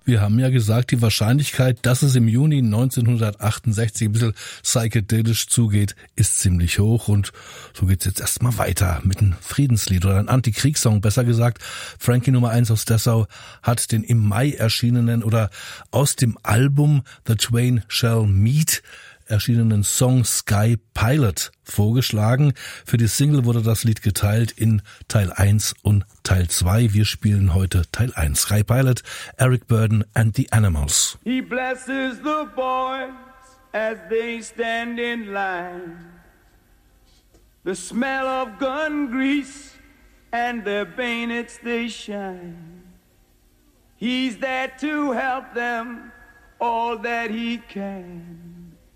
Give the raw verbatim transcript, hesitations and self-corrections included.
Wir haben ja gesagt, die Wahrscheinlichkeit, dass es im Juni neunzehnhundertachtundsechzig ein bisschen psychedelisch zugeht, ist ziemlich hoch. Und so geht's jetzt erstmal weiter mit einem Friedenslied oder einem Antikriegssong, besser gesagt. Frankie Nummer eins aus Dessau hat den im Mai erschienenen oder aus dem Album The Twain Shall Meet erschienenen Song Sky Pilot vorgeschlagen. Für die Single wurde das Lied geteilt in Teil eins und Teil zwei. Wir spielen heute Teil eins. Sky Pilot, Eric Burdon and the Animals. He blesses the boys as they stand in line. The smell of gun grease and their bayonets they shine. He's there to help them all that he can.